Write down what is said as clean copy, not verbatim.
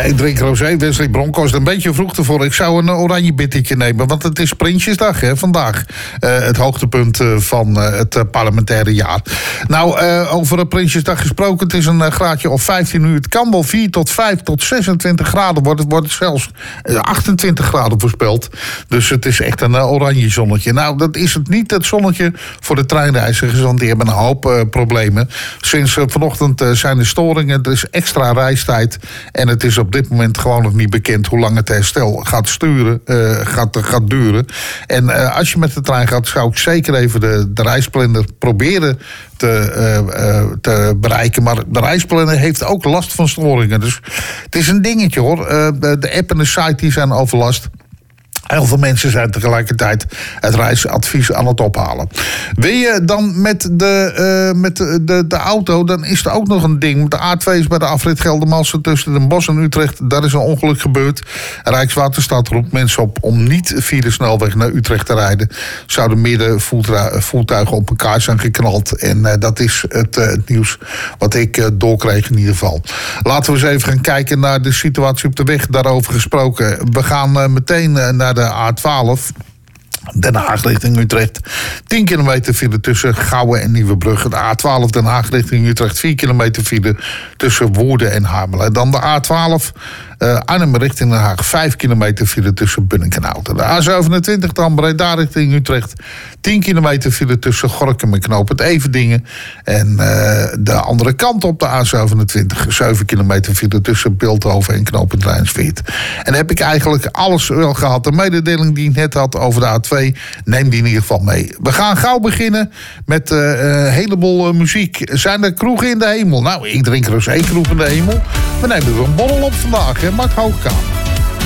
Ik drink rosé, Wesley Bronkhorst. Een beetje vroeg ervoor. Ik zou een oranje bittertje nemen, want het is Prinsjesdag vandaag. Het hoogtepunt van het parlementaire jaar. Nou, over een Prinsjesdag gesproken. Het is een graadje of 15 uur. Het kan wel 4 tot 5 tot 26 graden worden. Het wordt zelfs 28 graden voorspeld. Dus het is echt een oranje zonnetje. Nou, dat is het niet, het zonnetje voor de treinreizigers, want die hebben een hoop problemen. Sinds vanochtend zijn er storingen. Er is extra reistijd. En het is op dit moment gewoon nog niet bekend hoe lang het herstel gaat duren. En als je met de trein gaat, zou ik zeker even de reisplanner proberen te bereiken. Maar de reisplanner heeft ook last van storingen. Dus het is een dingetje hoor. De app en de site die zijn overlast. Heel veel mensen zijn tegelijkertijd het reisadvies aan het ophalen. Wil je dan met de auto, dan is er ook nog een ding. De A2 is bij de afrit Geldermalsen tussen Den Bosch en Utrecht. Daar is een ongeluk gebeurd. Rijkswaterstaat roept mensen op om niet via de snelweg naar Utrecht te rijden. Zouden meerdere voertuigen op elkaar zijn geknald. En dat is het nieuws wat ik doorkreeg in ieder geval. Laten we eens even gaan kijken naar de situatie op de weg. Daarover gesproken. We gaan meteen naar de A12. Den Haag richting Utrecht. 10 kilometer file tussen Gouwen en Nieuwebrug. De A12 Den Haag richting Utrecht. 4 kilometer file tussen Woerden en Hamelen. Dan de A12 Arnhem richting Den Haag. 5 kilometer file tussen Bunnik en Houten. De A27 dan Breda richting Utrecht. 10 kilometer file tussen Gorinchem en Knoopend Everdingen. En de andere kant op de A27. 7 kilometer file tussen Bilthoven en Knoopend Rijnsweert. En dan heb ik eigenlijk alles wel gehad. De mededeling die ik net had over de A2, neem die in ieder geval mee. We gaan gauw beginnen met een heleboel muziek. Zijn er kroegen in de hemel? Nou, ik drink rosé kroeg in de hemel. We nemen er een borrel op vandaag, hè? Mark Hoogkamer.